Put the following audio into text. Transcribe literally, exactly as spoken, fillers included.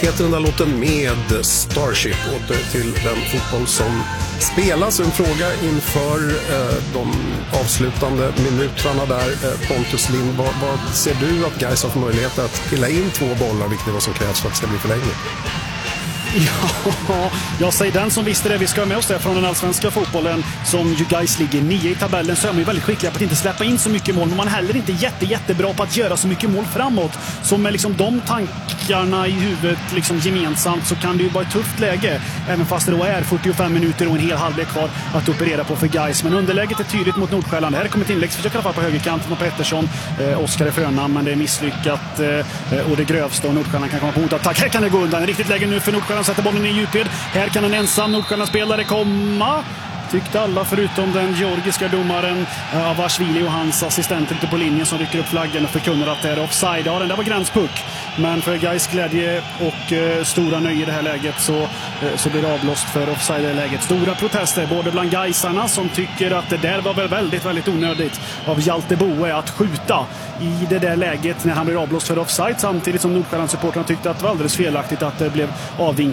heter den där låten med Starship. Åter till den fotboll som spelas. En fråga inför eh, de avslutande minuterna där. Eh, Pontus Lind, vad, vad ser du att Gais har för möjlighet att pilla in två bollar, vilket är vad som krävs för att det ska bli förlängning? Ja, jag säger den som visste det. Vi ska ha med oss det från den allsvenska fotbollen, som ju Gais ligger nio i tabellen, så är man ju väldigt skickliga på att inte släppa in så mycket mål, men man är heller inte jätte, jättebra på att göra så mycket mål framåt. Så med liksom de tankarna i huvudet liksom gemensamt, så kan det ju vara ett tufft läge, även fast det då är fyrtiofem minuter och en hel halvlek kvar att operera på för Gais. Men underläget är tydligt mot Nordsjälland. Här kommer ett inläggsförsök i alla fall på högerkanten från Pettersson. eh, Oskar är förnamn, men det är misslyckat eh, och det grövsta, och Nordsjälland kan komma på motattack. Här kan det gå undan. Riktigt läge nu för Nordsjälland, sätter bollen i djupled. Här kan en ensam Nordsjälland-spelare komma, tyckte alla förutom den georgiska domaren uh, Avashvili och hans assistent ute på linjen, som rycker upp flaggen och förkunnar att det är offside. Ja, den där var gränspuck, men för Gais glädje och uh, stora nöje i det här läget så, uh, så blir det avblåst för offside i läget. Stora protester både bland Gaisarna, som tycker att det där var väl väldigt, väldigt onödigt av Hjalte Boe att skjuta i det där läget när han blir avblåst för offside, samtidigt som Nordsjälland-supporterna tyckte att det var alldeles felaktigt att det blev avvinkat.